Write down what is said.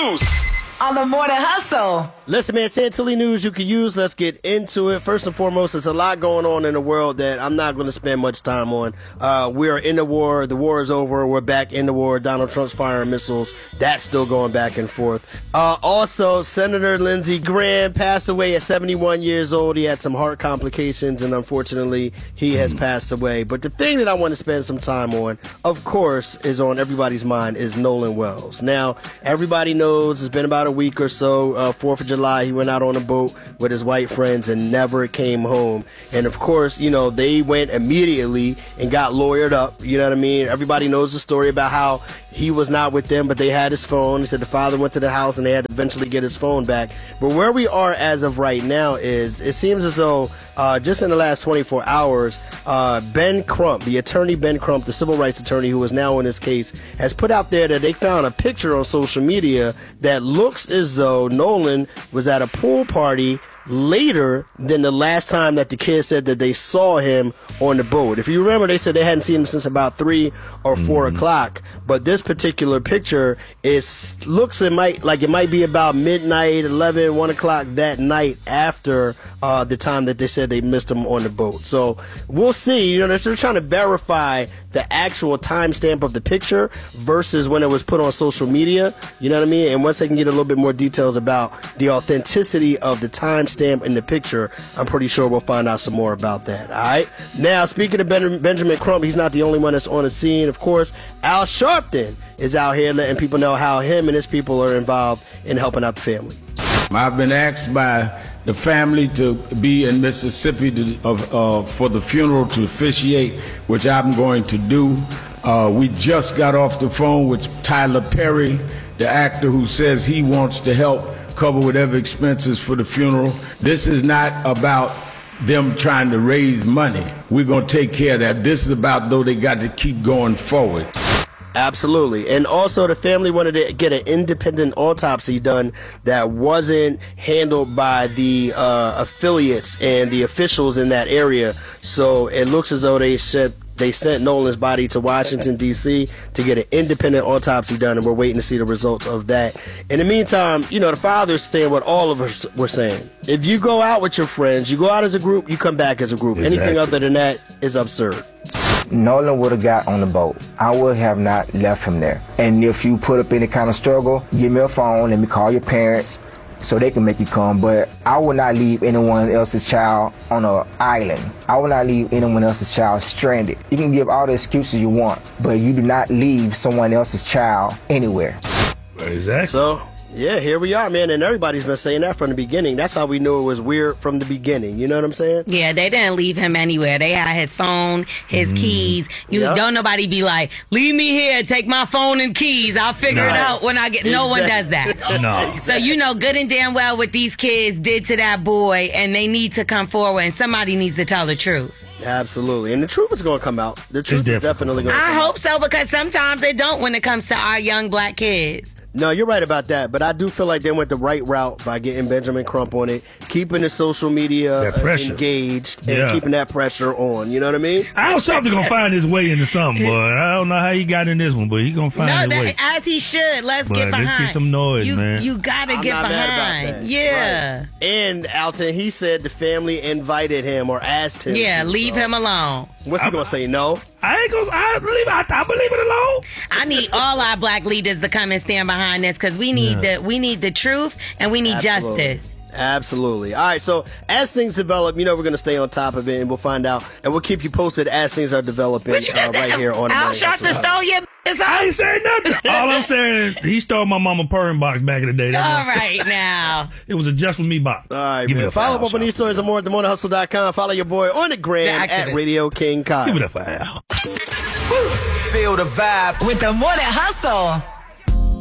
news on the Morning Hustle. Listen, man, Santilli news you can use. Let's get into it. First and foremost, there's a lot going on in the world that I'm not going to spend much time on. We are in the war. The war is over. We're back in the war. Donald Trump's firing missiles. That's still going back and forth. Also, Senator Lindsey Graham passed away at 71 years old. He had some heart complications, and unfortunately, he has passed away. But the thing that I want to spend some time on, of course, is on everybody's mind, is Nolan Wells. Now, everybody knows it's been about a week or so, 4th of July, he went out on a boat with his white friends and never came home. And of course, you know, they went immediately and got lawyered up. You know what I mean? Everybody knows the story about how he was not with them, but they had his phone. He said the father went to the house and they had to eventually get his phone back. But where we are as of right now is it seems as though just in the last 24 hours, Ben Crump, the attorney Ben Crump, the civil rights attorney who is now in this case, has put out there that they found a picture on social media that looks as though Nolan was at a pool party later than the last time that the kids said that they saw him on the boat. If you remember, they said they hadn't seen him since about 3 or 4 o'clock. But this particular picture looks it might be about midnight, 11, 1 o'clock that night after the time that they said they missed him on the boat. So we'll see. You know, they're trying to verify the actual timestamp of the picture versus when it was put on social media. You know what I mean? And once they can get a little bit more details about the authenticity of the timestamp in the picture, I'm pretty sure we'll find out some more about that. All right. Now, speaking of Benjamin Crump, he's not the only one that's on the scene. Of course, Al Sharpton is out here letting people know how him and his people are involved in helping out the family. I've been asked by the family to be in Mississippi for the funeral to officiate, which I'm going to do. We just got off the phone with Tyler Perry, the actor who says he wants to help cover whatever expenses for the funeral. This is not about them trying to raise money. We're going to take care of that. This is about, though, they got to keep going forward. Absolutely. And also the family wanted to get an independent autopsy done that wasn't handled by the affiliates and the officials in that area. So it looks as though they sent Nolan's body to Washington, D.C. to get an independent autopsy done, and we're waiting to see the results of that. In the meantime, you know, the father's saying what all of us were saying. If you go out with your friends, you go out as a group, you come back as a group. Exactly. Anything other than that is absurd. Nolan would have got on the boat. I would have not left him there. And if you put up any kind of struggle, give me a phone, let me call your parents so they can make you come. But I would not leave anyone else's child on an island. I would not leave anyone else's child stranded. You can give all the excuses you want, but you do not leave someone else's child anywhere. Exactly. So, yeah, here we are, man, and everybody's been saying that from the beginning. That's how we knew it was weird from the beginning. You know what I'm saying? Yeah, they didn't leave him anywhere. They had his phone, his keys. Don't nobody be like, leave me here, take my phone and keys. I'll figure it out when I get. No one does that. No. So you know good and damn well what these kids did to that boy, and they need to come forward, and somebody needs to tell the truth. Absolutely. And the truth is going to come out. The truth is definitely going to come out. I hope so, because sometimes it don't when it comes to our young black kids. No, you're right about that, but I do feel like they went the right route by getting Benjamin Crump on it, keeping the social media engaged, and keeping that pressure on. You know what I mean? Al Sharpton gonna find his way into something, boy. I don't know how he got in this one, but he gonna find his way. As he should. Let's get behind. Let's get some noise, man. You gotta get behind. Mad about that. Yeah. Right. And Alton, he said the family invited him or asked him. Yeah, leave him alone. What's he gonna say? No. I believe it alone. I need all our black leaders to come and stand behind this, because we need the truth and we need justice. Absolutely. All right, so as things develop, you know we're going to stay on top of it, and we'll find out, and we'll keep you posted as things are developing right here on Al Sharpton stole your I ain't saying nothing. All I'm saying, he stole my mama purring box back in the day. All right, now. It was a Just For Me box. All right, man. Follow up on these stories and more at themorninghustle.com. Follow your boy on the gram at Radio King Kyle. Give it up for Al. Feel the vibe with The Morning Hustle.